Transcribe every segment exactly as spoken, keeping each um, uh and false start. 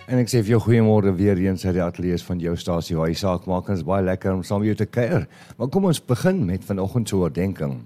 En ek sê vir jou goeiemôre weer eens uit die ateljee van jou stasie waar jy saak maak, en is baie lekker om saam met jou te kuier. Maar kom ons begin met vanoggend se oordeenking.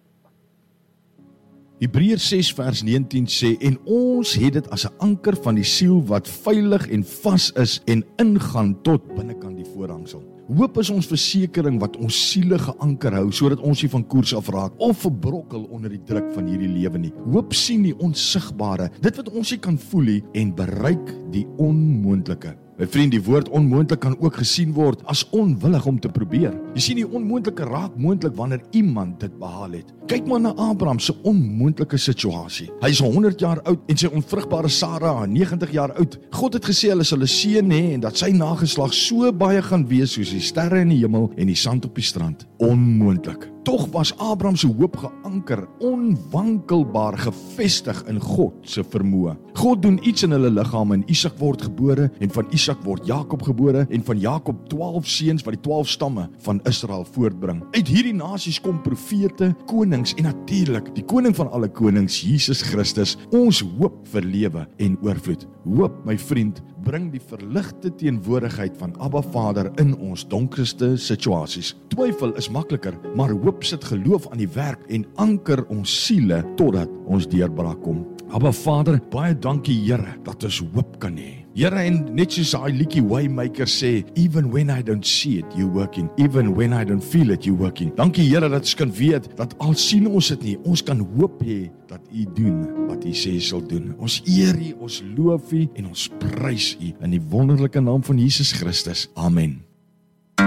Hebreërs ses vers negentien sê, en ons het dit as 'n anker van die siel wat veilig en vas is en ingaan tot binnekant die voorhangsel. Hoop is ons versekering wat ons siele geanker hou, sodat ons nie van koers afraak of verbrokkel onder die druk van hierdie lewe nie. Hoop sien die onsigbare, dit wat ons nie kan voel nie, en bereik die onmoontlike. My vriend, die woord onmoontlik kan ook gesien word as onwillig om te probeer. Jy sien, die onmoontlike raak moontlik wanneer iemand dit behaal het. Kyk maar na Abraham se onmoontlike situasie. Hy is honderd jaar oud en sy onvrugbare Sara negentig jaar oud. God het gesê hulle sal 'n seun hê en dat sy nageslag so baie gaan wees soos die sterre in die hemel en die sand op die strand. Onmoontlik. Tog was Abraham se hoop geanker, onwankelbaar gevestig in God se vermoë. God doen iets in hulle liggame en Isak word gebore en van Isak word Jakob gebore en van Jakob twaalf seuns wat die twaalf stamme van Israel voortbring. Uit hierdie nasies kom profete, konings en natuurlik die koning van alle konings, Jesus Christus, ons hoop vir lewe en oorvloed. Hoop, my vriend, bring die verligte teenwoordigheid van Abba Vader in ons donkerste situasies. Twyfel is makliker, maar hoop sit geloof aan die werk en anker ons siele totdat ons deurbraak kom. Abba Vader, baie dankie Here dat ons hoop kan hê. Here, en net soos hy liedjie Waymaker sê, even when I don't see it, you working. Even when I don't feel it, you working. Dankie Here dat ons kan weet, dat al sien ons dit nie, ons kan hoop hê dat U doen wat U sê sal doen. Ons eer U, ons loof U en ons prys U in die wonderlike naam van Jesus Christus. Amen.